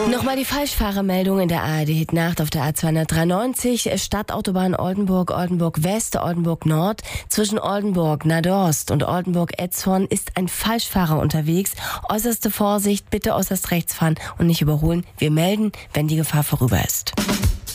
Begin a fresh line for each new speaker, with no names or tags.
Nochmal die Falschfahrermeldung in der ARD-Hit-Nacht auf der A293, Stadtautobahn Oldenburg, Oldenburg West, Oldenburg Nord. Zwischen Oldenburg, Nadorst und Oldenburg-Etzhorn ist ein Falschfahrer unterwegs. Äußerste Vorsicht, bitte äußerst rechts fahren und nicht überholen. Wir melden, wenn die Gefahr vorüber ist.